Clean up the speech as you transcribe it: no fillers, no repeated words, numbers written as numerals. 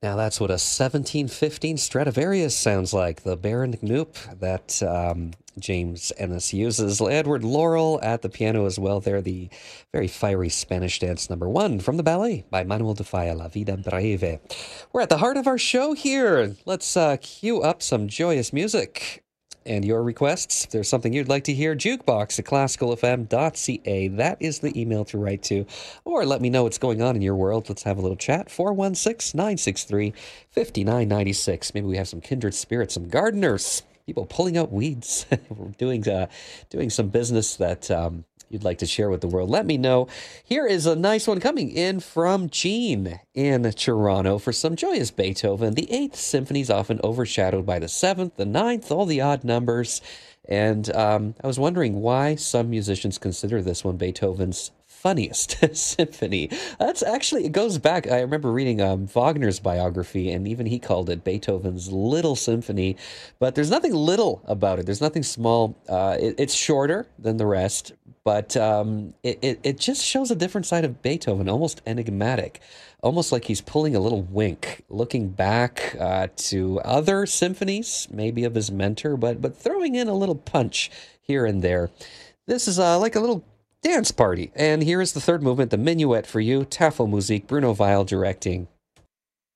Now that's what a 1715 Stradivarius sounds like. The Baron Knoop that James Ennis uses. Edward Laurel at the piano as well. There, the very fiery Spanish dance number one from the ballet by Manuel de Falla, La Vida Breve. We're at the heart of our show here. Let's cue up some joyous music. And your requests, if there's something you'd like to hear, jukebox at classicalfm.ca. That is the email to write to. Or let me know what's going on in your world. Let's have a little chat. 416-963-5996. Maybe we have some kindred spirits, some gardeners, people pulling out weeds. We're doing some business that you'd like to share with the world. Let me know. Here is a nice one coming in from Gene in Toronto for some joyous Beethoven. The 8th Symphony is often overshadowed by the 7th, the 9th, all the odd numbers. And I was wondering why some musicians consider this one Beethoven's funniest symphony. That's actually, it goes back. I remember reading Wagner's biography, and even he called it Beethoven's little symphony. But there's nothing little about it. There's nothing small. It's shorter than the rest, but it just shows a different side of Beethoven, almost enigmatic, almost like he's pulling a little wink, looking back to other symphonies, maybe of his mentor, but throwing in a little punch here and there. This is like a little dance party. And here is the third movement, the Minuet for you, Tafelmusik, Bruno Weil directing.